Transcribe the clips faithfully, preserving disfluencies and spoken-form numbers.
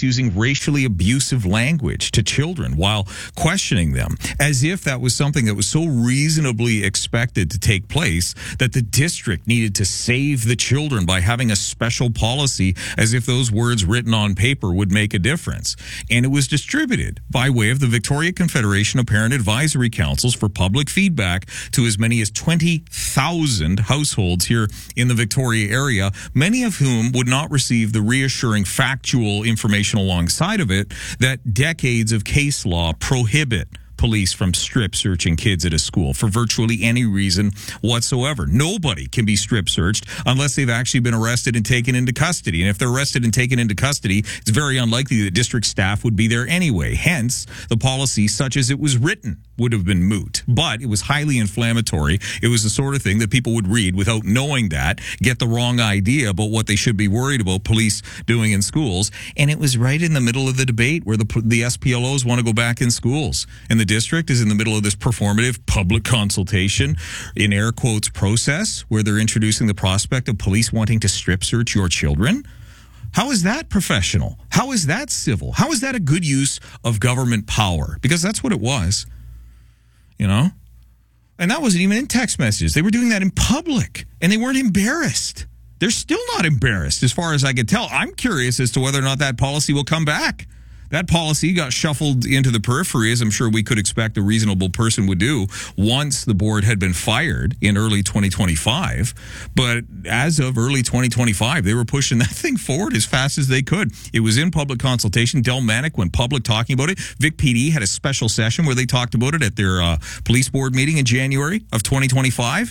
using racially abusive language to children while questioning them, as if that was something that was so reasonably expected to take place that the district needed to save the children by having a special policy, as if those words written on paper would make a difference. And it was distributed by way of the Victoria Confederation of Parent Advisory Councils for public feedback to as many as twenty thousand households here in the Victoria area, many of whom would not receive the reassuring factual information alongside of it that decades of case law prohibit police from strip searching kids at a school for virtually any reason whatsoever. Nobody can be strip searched unless they've actually been arrested and taken into custody. And if they're arrested and taken into custody, it's very unlikely that district staff would be there anyway. Hence, the policy, such as it was written, would have been moot. But it was highly inflammatory. It was the sort of thing that people would read without knowing that, get the wrong idea about what they should be worried about police doing in schools. And it was right in the middle of the debate where the, the S P L Os want to go back in schools. And the district is in the middle of this performative public consultation, in air quotes, process where they're introducing the prospect of police wanting to strip search your children. How is that professional? How is that civil? How is that a good use of government power? Because that's what it was, you know? And that wasn't even in text messages. They were doing that in public, and they weren't embarrassed. They're still not embarrassed, as far as I can tell. I'm curious as to whether or not that policy will come back. That policy got shuffled into the periphery, as I'm sure we could expect a reasonable person would do, once the board had been fired in early twenty twenty-five. But as of early twenty twenty-five, they were pushing that thing forward as fast as they could. It was in public consultation. Del Manic went public talking about it. Vic P D had a special session where they talked about it at their uh, police board meeting in January of twenty twenty-five.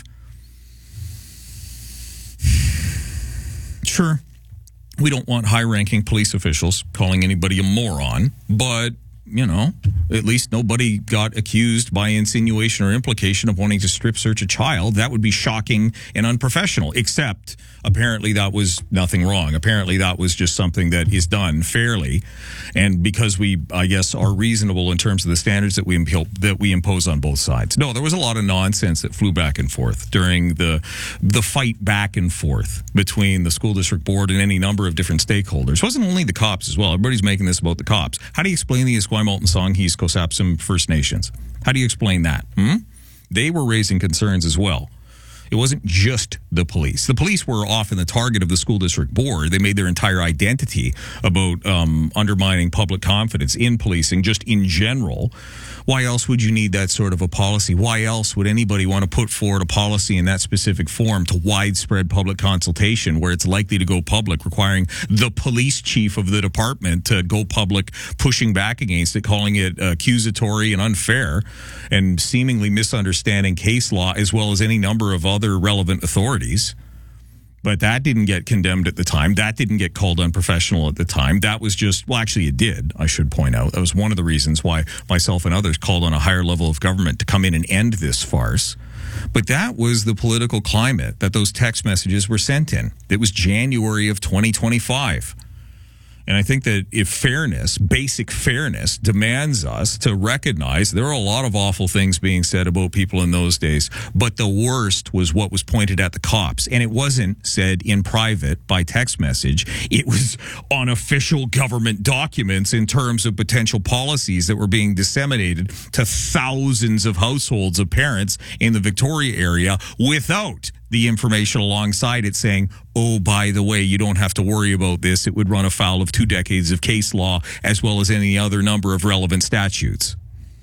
Sure. We don't want high-ranking police officials calling anybody a moron, but, you know, at least nobody got accused by insinuation or implication of wanting to strip search a child. That would be shocking and unprofessional, except apparently that was nothing wrong. Apparently that was just something that is done fairly. And because we, I guess, are reasonable in terms of the standards that we impo- that we impose on both sides. No, there was a lot of nonsense that flew back and forth during the the fight back and forth between the school district board and any number of different stakeholders. It wasn't only the cops as well. Everybody's making this about the cops. How do you explain the Esquimalt and Songhees Cossapsum First Nations? How do you explain that? Hmm? They were raising concerns as well. It wasn't just the police. The police were often the target of the school district board. They made their entire identity about um, undermining public confidence in policing, just in general. Why else would you need that sort of a policy? Why else would anybody want to put forward a policy in that specific form to widespread public consultation where it's likely to go public, requiring the police chief of the department to go public, pushing back against it, calling it accusatory and unfair, and seemingly misunderstanding case law as well as any number of other relevant authorities? But that didn't get condemned at the time. That didn't get called unprofessional at the time. That was just, well, actually it did, I should point out. That was one of the reasons why myself and others called on a higher level of government to come in and end this farce. But that was the political climate that those text messages were sent in. It was January of twenty twenty-five. And I think that if fairness, basic fairness, demands us to recognize there are a lot of awful things being said about people in those days, but the worst was what was pointed at the cops. And it wasn't said in private by text message. It was on official government documents in terms of potential policies that were being disseminated to thousands of households of parents in the Victoria area without the information alongside it saying, oh, by the way, you don't have to worry about this. It would run afoul of two decades of case law as well as any other number of relevant statutes.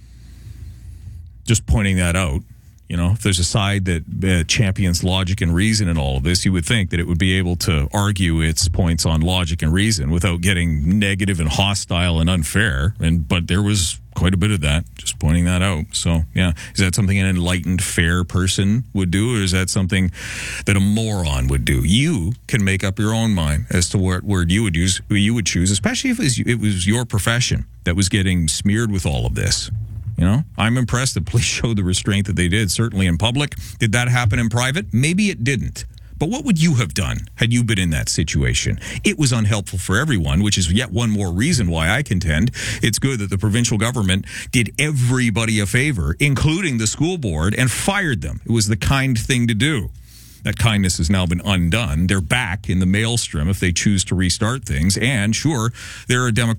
Just pointing that out. You know, if there's a side that uh, champions logic and reason in all of this, you would think that it would be able to argue its points on logic and reason without getting negative and hostile and unfair. And but there was quite a bit of that, just pointing that out. So, yeah, is that something an enlightened, fair person would do, or is that something that a moron would do? You can make up your own mind as to what word you would use, you would choose, especially if it was, it was your profession that was getting smeared with all of this. You know, I'm impressed that police showed the restraint that they did, certainly in public. Did that happen in private? Maybe it didn't. But what would you have done had you been in that situation? It was unhelpful for everyone, which is yet one more reason why I contend it's good that the provincial government did everybody a favor, including the school board, and fired them. It was the kind thing to do. That kindness has now been undone. They're back in the maelstrom if they choose to restart things. And sure, there are Democrats